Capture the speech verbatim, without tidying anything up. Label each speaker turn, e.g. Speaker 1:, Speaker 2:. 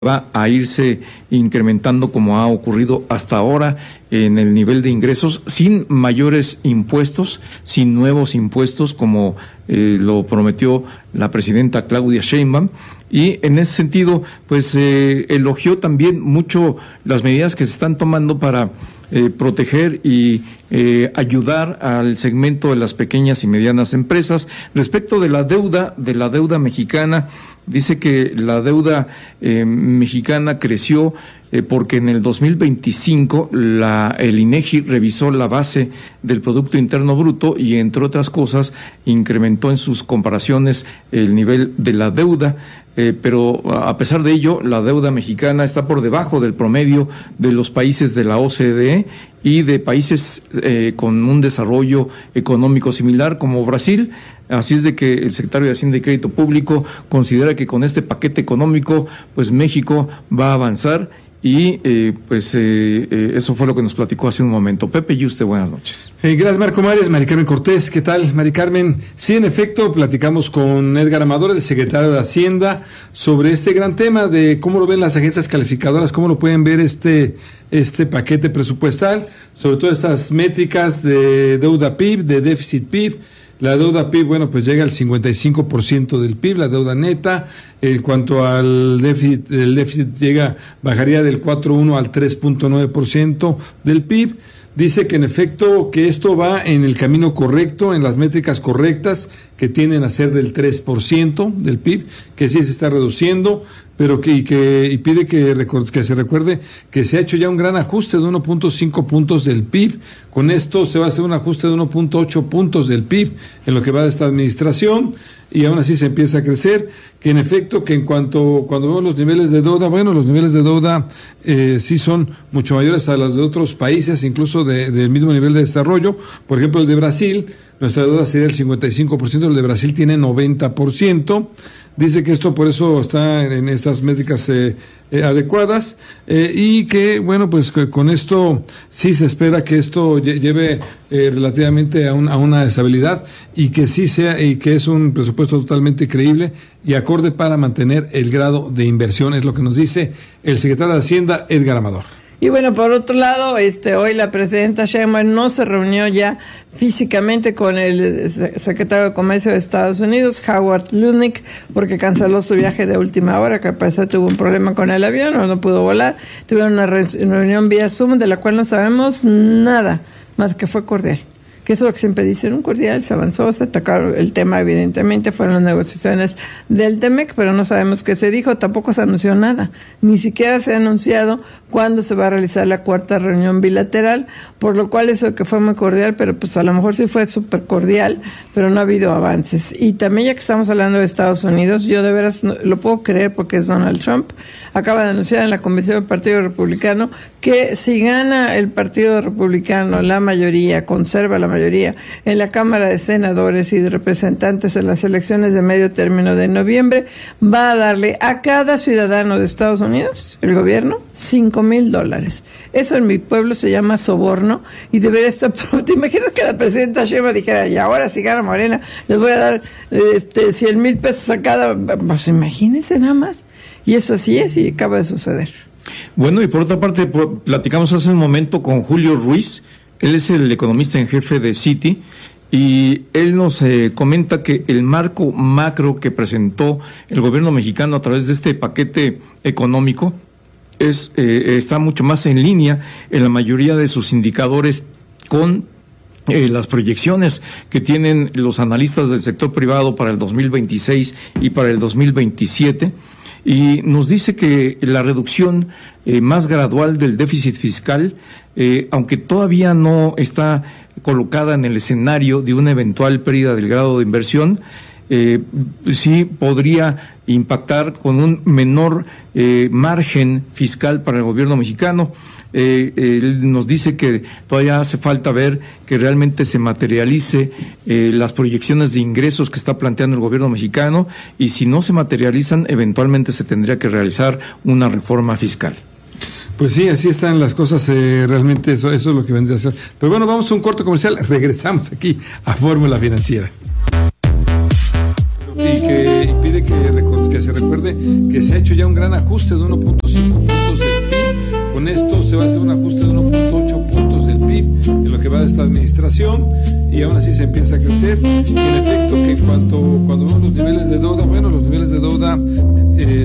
Speaker 1: va a irse incrementando como ha ocurrido hasta ahora en el nivel de ingresos, sin mayores impuestos, sin nuevos impuestos como eh, lo prometió la presidenta Claudia Sheinbaum. Y en ese sentido, pues eh, elogió también mucho las medidas que se están tomando para eh, proteger y eh, ayudar al segmento de las pequeñas y medianas empresas. Respecto de la deuda, de la deuda mexicana, dice que la deuda eh, mexicana creció eh, porque en el dos mil veinticinco la, el INEGI revisó la base del Producto Interno Bruto y, entre otras cosas, incrementó en sus comparaciones el nivel de la deuda. Eh, pero a pesar de ello, la deuda mexicana está por debajo del promedio de los países de la O C D E y de países eh, con un desarrollo económico similar como Brasil. Así es de que el secretario de Hacienda y Crédito Público considera que con este paquete económico, pues México va a avanzar. Y eh, pues eh, eh, eso fue lo que nos platicó hace un momento. Pepe Yuste, buenas noches.
Speaker 2: Eh, gracias, Marco Mares. Mari Carmen Cortés, ¿qué tal? Mari Carmen, sí, en efecto, platicamos con Edgar Amador, el secretario de Hacienda, sobre este gran tema de cómo lo ven las agencias calificadoras, cómo lo pueden ver este, este paquete presupuestal, sobre todo estas métricas de deuda P I B, de déficit P I B. La deuda P I B, bueno, pues llega al cincuenta y cinco por ciento del P I B, la deuda neta. En cuanto al déficit, el déficit llega, bajaría del cuatro punto uno al tres punto nueve por ciento del P I B. Dice que en efecto que esto va en el camino correcto, en las métricas correctas, que tienden a ser del tres por ciento del P I B, que sí se está reduciendo, pero que y, que, y pide que, que se recuerde que se ha hecho ya un gran ajuste de uno punto cinco puntos del P I B. Con esto se va a hacer un ajuste de uno punto ocho puntos del P I B en lo que va de esta administración, y aún así se empieza a crecer. Que en efecto, que en cuanto, cuando vemos los niveles de deuda, bueno, los niveles de deuda eh, sí son mucho mayores a los de otros países, incluso de, del mismo nivel de desarrollo. Por ejemplo, el de Brasil, nuestra deuda sería el cincuenta y cinco por ciento, el de Brasil tiene noventa por ciento. Dice que esto por eso está en, en estas métricas eh, eh, adecuadas, eh, y que, bueno, pues que con esto sí se espera que esto lleve eh, relativamente a, un, a una estabilidad, y que sí sea, y que es un presupuesto totalmente creíble y acorde para mantener el grado de inversión, es lo que nos dice el secretario de Hacienda, Edgar Amador.
Speaker 3: Y bueno, por otro lado, este, hoy la presidenta Sheinbaum no se reunió ya físicamente con el secretario de Comercio de Estados Unidos, Howard Lutnick, porque canceló su viaje de última hora, que al parecer tuvo un problema con el avión o no pudo volar. Tuvieron una re- reunión vía Zoom de la cual no sabemos nada, más que fue cordial. Que eso es lo que siempre dicen, un cordial, se avanzó, se tocaron el tema, evidentemente, fueron las negociaciones del T M E C, pero no sabemos qué se dijo, tampoco se anunció nada, ni siquiera se ha anunciado cuándo se va a realizar la cuarta reunión bilateral, por lo cual eso que fue muy cordial, pero pues a lo mejor sí fue súper cordial, pero no ha habido avances. Y también, ya que estamos hablando de Estados Unidos, yo de veras no, lo puedo creer porque es Donald Trump, acaba de anunciar en la convención del Partido Republicano que si gana el Partido Republicano la mayoría, conserva la mayoría en la Cámara de Senadores y de Representantes en las elecciones de medio término de noviembre, va a darle a cada ciudadano de Estados Unidos, el gobierno, cinco mil dólares. Eso en mi pueblo se llama soborno y debería estar... ¿Te imaginas que la presidenta Sheinbaum dijera, y ahora si gana Morena, les voy a dar este, cien mil pesos a cada... Pues imagínense nada más. Y eso así es y acaba de suceder.
Speaker 1: Bueno, y por otra parte, platicamos hace un momento con Julio Ruiz. Él es el economista en jefe de Citi, y él nos eh, comenta que el marco macro que presentó el gobierno mexicano a través de este paquete económico es eh, está mucho más en línea en la mayoría de sus indicadores con eh, las proyecciones que tienen los analistas del sector privado para el dos mil veintiséis y para el dos mil veintisiete. Y nos dice que la reducción eh, más gradual del déficit fiscal, eh, aunque todavía no está colocada en el escenario de una eventual pérdida del grado de inversión, eh, sí podría impactar con un menor eh, margen fiscal para el gobierno mexicano. Eh, él nos dice que todavía hace falta ver que realmente se materialice eh, las proyecciones de ingresos que está planteando el gobierno mexicano, y si no se materializan, eventualmente se tendría que realizar una reforma fiscal.
Speaker 2: Pues sí, así están las cosas, eh, realmente eso, eso es lo que vendría a ser. Pero bueno, vamos a un corto comercial, regresamos aquí a Fórmula Financiera. Y que impide que, que se recuerde Recuerde que se ha hecho ya un gran ajuste de uno punto cinco puntos del P I B. Con esto se va a hacer un ajuste de uno punto ocho puntos del P I B en lo que va de esta administración, y aún así se empieza a crecer. Y en efecto, que cuando, cuando vemos los niveles de deuda, bueno, los niveles de deuda